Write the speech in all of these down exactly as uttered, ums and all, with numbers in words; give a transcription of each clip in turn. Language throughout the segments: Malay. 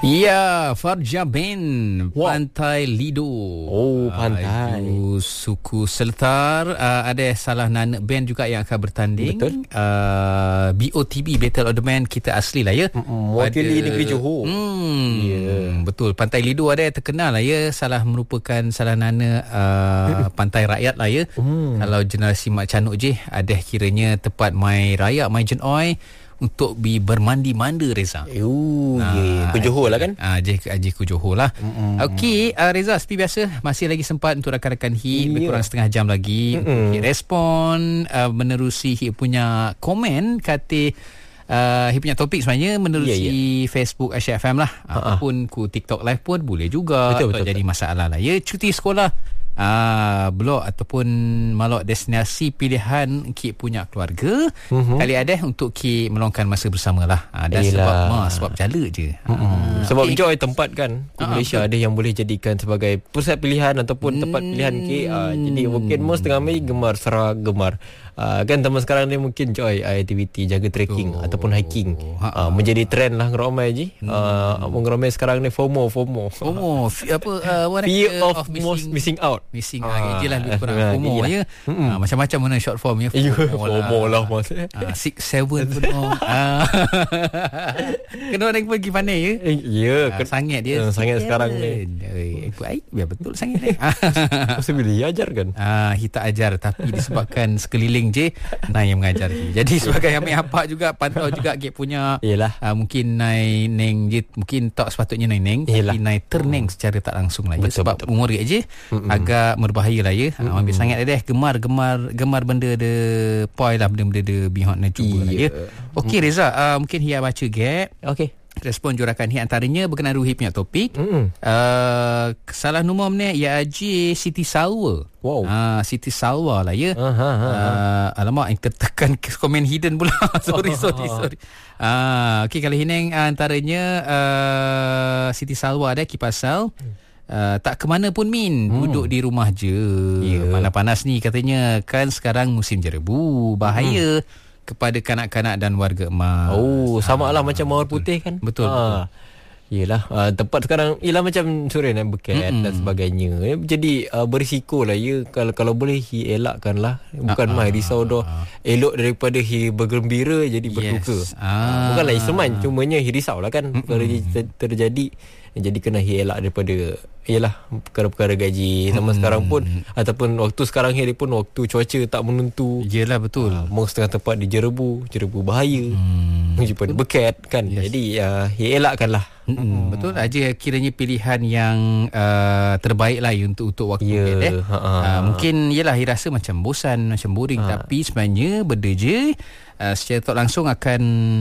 Ya, Farja Ben, wow. Pantai Lido. Oh, pantai. Uh, itu suku Seltar. Uh, ada salah nana band juga yang akan bertanding. Betul. Uh, B O T B, Battle of the Band, kita asli lah ya. Mewakili negeri Johor. Hmm, yeah. Betul. Pantai Lido ada yang terkenal lah ya. Salah merupakan salah nana uh, pantai rakyat lah ya. Hmm. Kalau generasi Mak Canuk je, ada kiranya tempat mai rakyat, mai jenoi untuk bi bermandi manda Reza. Oh, nah, yeah. Ke Johor lah kan? Ah, je je ke Johor lah. Mm-hmm. Okey, uh, Reza, seperti biasa masih lagi sempat untuk rakan-rakan Hit, yeah. Berkurang setengah jam lagi mm-hmm. untuk respon uh, menerusi Hit punya komen kata uh, Hit punya topik sebenarnya menerusi yeah, yeah. Facebook Asia F M lah. Uh-huh. Ataupun ku TikTok live pun boleh juga. Betul, betul, betul, jadi betul. masalah lah ya. Cuti sekolah, Ah, blog ataupun malok destinasi pilihan Kik punya keluarga, mm-hmm. kali ada untuk Kik meluangkan masa bersama lah. Ah, dan Elah. sebab ma, sebab jala je. Mm-hmm. Ah, sebab okay. Enjoy tempat kan ke ah, Malaysia betul. Ada yang boleh jadikan sebagai pusat pilihan ataupun mm. tempat pilihan Kik. Ah, jadi mungkin most tengah Mei gemar serah gemar. Ah, kan teman sekarang ni mungkin enjoy aktiviti jaga trekking oh. ataupun hiking. Ah, menjadi trend lah ngeromai je. Hmm. Ah, ngeromai sekarang ni FOMO FOMO. FOMO apa uh, fear of, of missing, most missing out. Missing ah, je lah lebih kurang ah, FOMO ya. Hmm. Ah, macam-macam mana short form ya. FOMO, FOMO lah, lah mas. Ah, six seven pun. ah. Kena orang pergi pandai ya. Ya, ah, sangat dia. Uh, sangat sekarang ni. Eh, baik, biar betul sangat ni. Mesti boleh ajar kan? Ah, kita ajar tapi disebabkan sekeliling je Nai yang mengajar. Jadi sebagai ambil apa juga pantau juga Gap punya uh, mungkin Nai neng je, mungkin tak sepatutnya Nai neng tapi Nai terneng secara tak langsung lah ya. Betul, sebab betul. Umur dia je mm-hmm. agak berbahaya lah ya. Mm-hmm. uh, ambil sangat deh gemar-gemar gemar benda de poi lah, benda-benda de bihon nak cuba yeah. lah ya. Okey Reza, uh, mungkin Hia baca Gap. Okey. Respon jurakan Hit antaranya berkenaan Ruhi punya topik. Mm. Uh, salah nombor ni ya Haji Siti Salwa. Wow. Uh, Siti Salwa lah ya. Uh-huh, uh, alamak, yang tertekan komen hidden pula. sorry, sorry, sorry. Uh, Okey, kalau Hineng uh, antaranya uh, Siti Salwa ada kipasal. Uh, tak ke mana pun Min, hmm. duduk di rumah je. Yeah. Mana panas ni katanya, kan sekarang musim jerebu, bahaya. Hmm. kepada kanak-kanak dan warga emas. Oh, sama lah ha, macam mawar putih kan. Betul. Ha. Yelah, uh, tempat sekarang ialah macam sore dan beket mm-hmm. dan sebagainya. Jadi uh, berisiko lah ya. Kalau kalau boleh hi elakkan lah. Bukan mai risau dah. Elok daripada hi bergembira jadi berduka. Yes. Ah. Bukanlah iseman, cumanya hi risau lah kan. Perkara mm-hmm. terjadi. Jadi kena hi elak daripada ialah perkara-perkara gaji sama hmm. sekarang pun ataupun waktu sekarang ni pun waktu cuaca tak menentu. Yelah betul. Uh, Mau setengah tempat di jerebu, jerebu bahaya. Hmm. Jumpa beket kan. Yes. Jadi uh, hi elakkanlah. Hmm. Hmm. Betul aja kiranya pilihan yang uh, terbaik lah untuk untuk waktu yeah. beket, eh. uh, mungkin ialah hi rasa macam bosan, macam boring ha. Tapi sebenarnya benda je Uh, secara tak langsung akan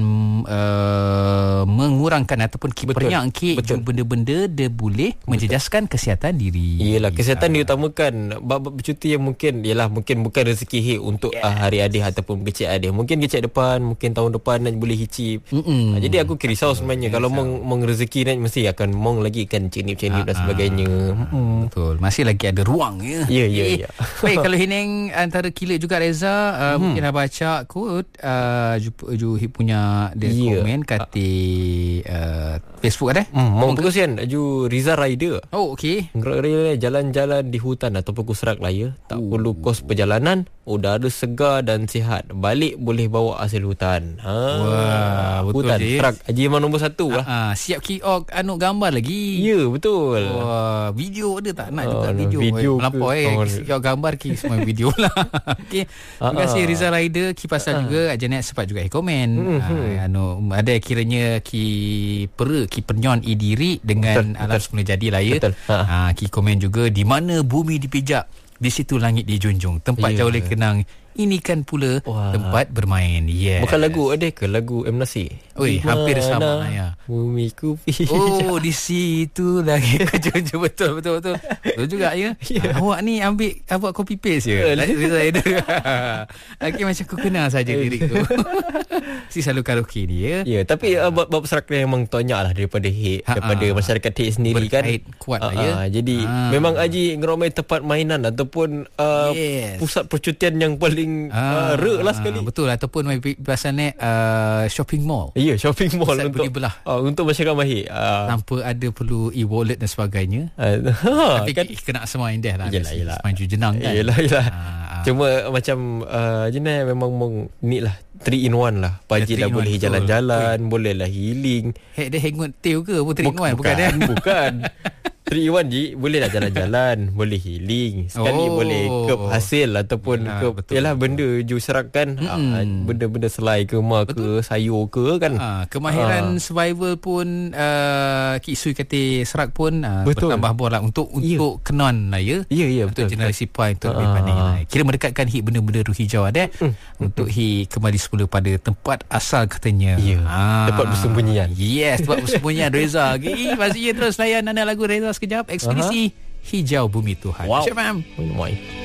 uh, mengurangkan ataupun kipernyang ke benda-benda dia boleh betul. Menjejaskan kesihatan diri. Iyalah, kesihatan uh. diutamakan. Bab bercuti yang mungkin ialah mungkin bukan rezeki hik untuk yes. uh, hari adik ataupun kecil adik. Mungkin kecil depan, mungkin tahun depan nak boleh hicip. Uh, jadi aku risau sebenarnya kalau mong mong rezeki ni mesti akan mong lagi kan cenip-cenip uh, dan sebagainya. Uh, betul. Masih lagi ada ruang ya. Ya ya ya. Baik, kalau Hineng antara kilat juga Reza, uh, hmm. mungkin dah baca quote Uh, Ju Hip punya dia yeah. komen kata uh, Facebook ada. Hmm, mau perkongsian Ju Riza Rider. Oh okey. Jalan-jalan di hutan ataupun kuserak lah ya. Tak oh. perlu kos perjalanan, udara segar dan sihat. Balik boleh bawa hasil hutan. Ha. Wah, betul hutan je. Serak Haji Iman nombor satu lah. Ha, siap kiok anu gambar lagi. Ya, yeah, betul. Wah, video ada tak nak oh, juga video. Video melampau eh. Kiok gambar ki semua video lah. Okey. Terima kasih Riza Rider ki pasal juga Janet sempat juga komen mm-hmm. uh, anu ada kiranya ki pera ki penyon i diri dengan betul, alam betul. Semula jadi lah ya. Ha. Uh, ki komen juga di mana bumi dipijak di situ langit dijunjung, tempat yeah. jauh lebih kenang. Ini kan pula wah. Tempat bermain. Yes. Bukan lagu ada ke lagu M Nasir? Oi, hampir sama ya. Bumi ku pijak. Oh, di situ lagi junjung betul betul betul. Betul juga ya. Yeah. Awak ni ambil awak copy paste je. Lagi macam aku kenal saja diri tu. Si selalu karaoke ni ya. Ya, tapi uh, bab bab serak memang banyak lah daripada hit, daripada ha, masyarakat hit sendiri berkait kan. Kuat lah ya. Uh, jadi ha. memang Haji ngeromai tempat mainan ataupun uh, yes. pusat percutian yang paling paling uh, rek lah sekali. Betul, ataupun biasa naik uh, shopping mall. Ya, yeah, shopping mall Pusat untuk belah. Uh, untuk masyarakat mahir. Uh, Tanpa ada perlu e-wallet dan sebagainya. Uh, ha, Tapi kan? kena semua indah lah. Yelah, yelah. Maju jenang kan. Yelah, yelah. Uh, Cuma uh, macam uh, jenis memang mong, ni lah three in one lah. Pagi dah boleh jalan-jalan, Ui. boleh lah healing. Hek dia hangout tail ke apa three in one? Bukan, bukan. bukan. three in one je, boleh lah jalan-jalan, boleh healing. Sekali oh. boleh kep hasil ataupun yalah, kep betul. Yalah benda ju serapkan, mm-hmm. uh, benda-benda selai ke mak ke sayur ke kan. Ha, kemahiran ha. survival pun uh, Kik Sui kata serak pun uh, bertambah bor lah untuk untuk yeah. kenon lah ya. Ya yeah, ya yeah, betul. Untuk generasi Pi untuk ha. lebih pandai lah. Kira mendekatkan hit benda-benda ruh hijau ada mm. untuk hit kembali semula pada tempat asal katanya. Ya. Yeah. Ha. Tempat bersembunyian. Yes, tempat bersembunyian Reza. Okay, pastinya terus layan anda lagu Reza sekejap. Ekspedisi uh-huh. Hijau Bumi Tuhan. Wow. Syuk faham? Moi.